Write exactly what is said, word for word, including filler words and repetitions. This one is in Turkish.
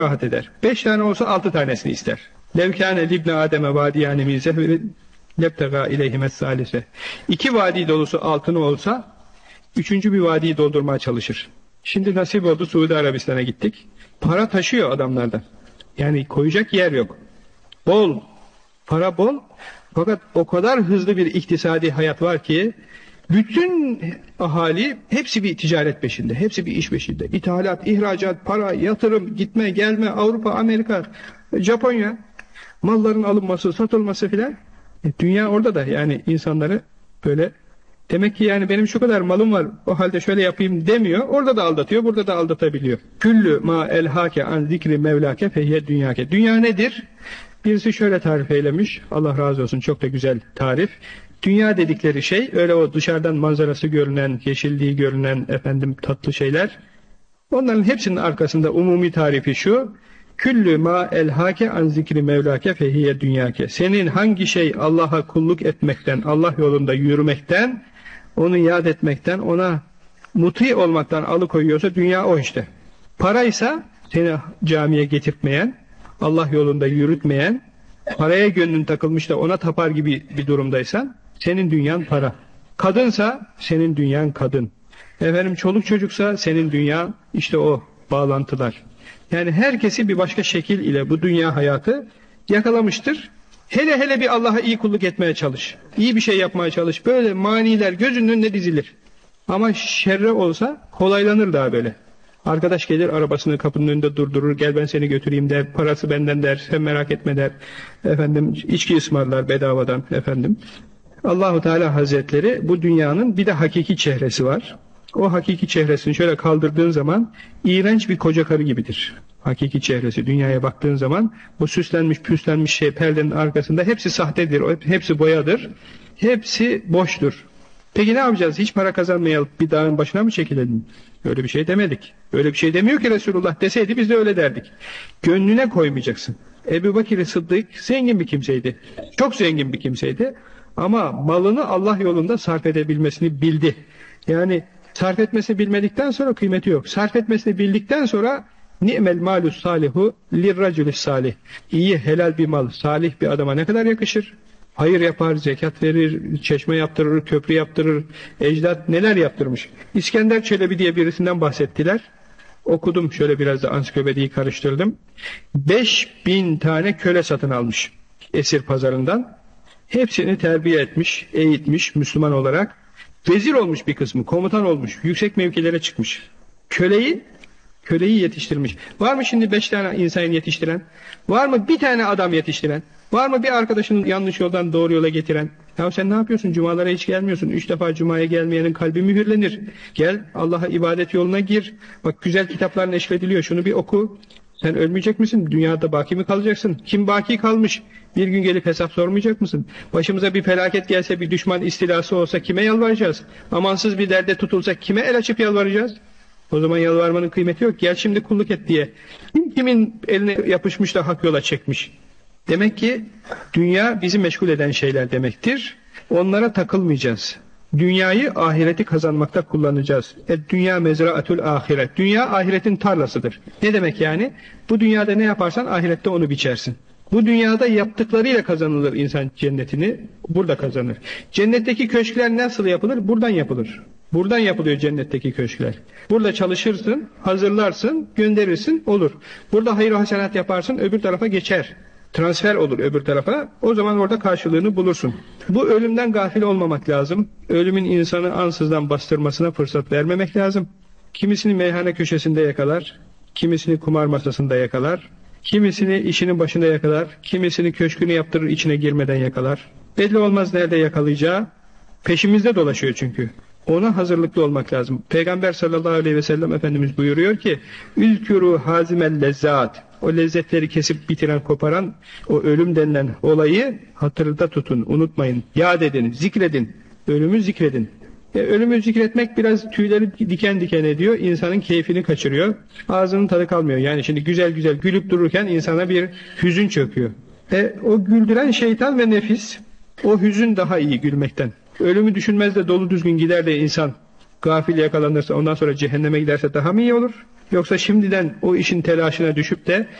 rahat eder. Beş tane olsa altı tanesini ister. Levkâne libne Adem'e vadiyâne min zehverin lebtegâ ileyhimes salise. İki vadi dolusu altını olsa üçüncü bir vadiyi doldurmaya çalışır. Şimdi nasip oldu, Suudi Arabistan'a gittik. Para taşıyor adamlardan. Yani koyacak yer yok. Bol. Para bol. Fakat o kadar hızlı bir iktisadi hayat var ki bütün ahali hepsi bir ticaret peşinde. Hepsi bir iş peşinde. İthalat, ihracat, para, yatırım, gitme, gelme, Avrupa, Amerika, Japonya. Malların alınması, satılması filan. E, dünya orada da yani insanları böyle demek ki yani benim şu kadar malım var o halde şöyle yapayım demiyor. Orada da aldatıyor, burada da aldatabiliyor. Küllü ma elhake an zikri mevlake fehye dünyake. Dünya nedir? Birisi şöyle tarif eylemiş. Allah razı olsun, çok da güzel tarif. Dünya dedikleri şey öyle o dışarıdan manzarası görünen, yeşilliği görünen efendim tatlı şeyler. Onların hepsinin arkasında umumi tarifi şu. Küllü ma elhake an zikri mevlake fehye dünyake. Senin hangi şey Allah'a kulluk etmekten, Allah yolunda yürümekten, onu yad etmekten, ona muti olmaktan alıkoyuyorsa dünya o işte. Paraysa seni camiye getirtmeyen, Allah yolunda yürütmeyen, paraya gönlün takılmış da ona tapar gibi bir durumdaysan senin dünyan para. Kadınsa senin dünyan kadın. Efendim çoluk çocuksa senin dünyan işte o bağlantılar. Yani herkesi bir başka şekil ile bu dünya hayatı yakalamıştır. Hele hele bir Allah'a iyi kulluk etmeye çalış. İyi bir şey yapmaya çalış. Böyle maniler gözünün önüne dizilir. Ama şerre olsa kolaylanır daha böyle. Arkadaş gelir arabasını kapının önünde durdurur. Gel ben seni götüreyim der. Parası benden der. Sen merak etme der. Efendim içki ısmarlar bedavadan efendim. Allahu Teala Hazretleri bu dünyanın bir de hakiki çehresi var. O hakiki çehresini şöyle kaldırdığın zaman iğrenç bir koca karı gibidir. Hakiki çehresi dünyaya baktığın zaman bu süslenmiş püslenmiş şey perdenin arkasında hepsi sahtedir, hepsi boyadır, hepsi boştur. Peki ne yapacağız? Hiç para kazanmayalım, bir dağın başına mı çekilelim? Öyle bir şey demedik. Öyle bir şey demiyor ki Resulullah. Deseydi biz de öyle derdik. Gönlüne koymayacaksın. Ebu Bekir Sıddık zengin bir kimseydi. Çok zengin bir kimseydi. Ama malını Allah yolunda sarf edebilmesini bildi. Yani sarf etmesini bilmedikten sonra kıymeti yok. Sarf etmesini bildikten sonra ni'mel malus salihu lirraculis salih. İyi helal bir mal salih bir adama ne kadar yakışır? Hayır yapar, zekat verir, çeşme yaptırır, köprü yaptırır, ecdat neler yaptırmış. İskender Çelebi diye birisinden bahsettiler. Okudum şöyle biraz da ansiklopediyi karıştırdım. Beş bin tane köle satın almış esir pazarından. Hepsini terbiye etmiş, eğitmiş Müslüman olarak. Vezir olmuş bir kısmı, komutan olmuş, yüksek mevkilere çıkmış. Köleyi, köleyi yetiştirmiş. Var mı şimdi beş tane insan yetiştiren? Var mı bir tane adam yetiştiren? Var mı bir arkadaşını yanlış yoldan doğru yola getiren? Ya sen ne yapıyorsun? Cumalara hiç gelmiyorsun. Üç defa cumaya gelmeyenin kalbi mühürlenir. Gel Allah'a ibadet yoluna gir. Bak güzel kitaplar neşrediliyor. Şunu bir oku. Sen ölmeyecek misin? Dünyada baki mi kalacaksın? Kim baki kalmış? Bir gün gelip hesap sormayacak mısın? Başımıza bir felaket gelse, bir düşman istilası olsa kime yalvaracağız? Amansız bir derde tutulsak kime el açıp yalvaracağız? O zaman yalvarmanın kıymeti yok. Gel şimdi kulluk et diye. Kim kimin eline yapışmış da hak yola çekmiş? Demek ki dünya bizi meşgul eden şeyler demektir. Onlara takılmayacağız. Dünyayı ahireti kazanmakta kullanacağız. E, dünya mezraatül ahiret. Dünya ahiretin tarlasıdır. Ne demek yani? Bu dünyada ne yaparsan ahirette onu biçersin. Bu dünyada yaptıklarıyla kazanılır insan cennetini. Burada kazanır. Cennetteki köşkler nasıl yapılır? Buradan yapılır. Buradan yapılıyor cennetteki köşkler. Burada çalışırsın, hazırlarsın, gönderirsin, olur. Burada hayır hasenat yaparsın, öbür tarafa geçer. Transfer olur öbür tarafa. O zaman orada karşılığını bulursun. Bu ölümden gafil olmamak lazım. Ölümün insanı ansızdan bastırmasına fırsat vermemek lazım. Kimisini meyhane köşesinde yakalar, kimisini kumar masasında yakalar, kimisini işinin başında yakalar, kimisini köşkünü yaptırır içine girmeden yakalar. Belli olmaz nerede yakalayacağı. Peşimizde dolaşıyor çünkü. Ona hazırlıklı olmak lazım. Peygamber sallallahu aleyhi ve sellem Efendimiz buyuruyor ki "Ülkürü hazimel lezzat." O lezzetleri kesip bitiren, koparan o ölüm denilen olayı hatırda tutun, unutmayın. Yad edin, zikredin. Ölümü zikredin. E, ölümü zikretmek biraz tüyleri diken diken ediyor. İnsanın keyfini kaçırıyor. Ağzının tadı kalmıyor. Yani şimdi güzel güzel gülüp dururken insana bir hüzün çöküyor. E, o güldüren şeytan ve nefis, o hüzün daha iyi gülmekten. Ölümü düşünmez de dolu düzgün gider de insan gafil yakalanırsa ondan sonra cehenneme giderse daha mı iyi olur? Yoksa şimdiden o işin telaşına düşüp de